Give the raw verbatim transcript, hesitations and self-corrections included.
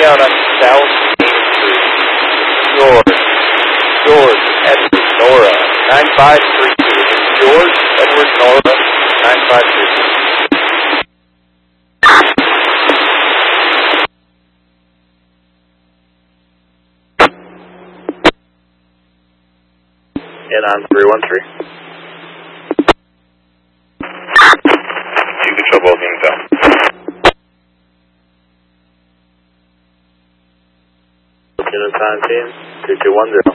out on South Main Street. George, George, Edward, Nora, nine five three two. George, Edward, Nora, nine five three two. And on three one three. You control both units out. Unit time team, two two one zero.